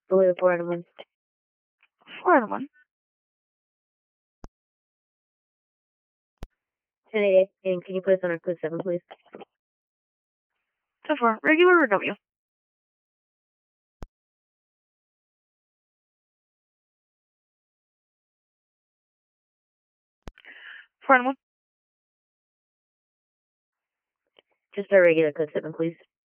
Believe 401. 401. 1088. And can you put us on our code 7, please? 10-4. Regular or W? 401. Just our regular code 7, please.